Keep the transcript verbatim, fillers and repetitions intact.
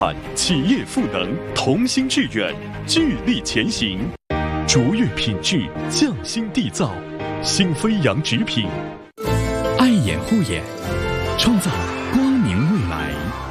企业赋能，同心致远，聚力前行。卓越品质，匠心缔造，新飞扬纸品。 爱眼护眼，创造光明未来。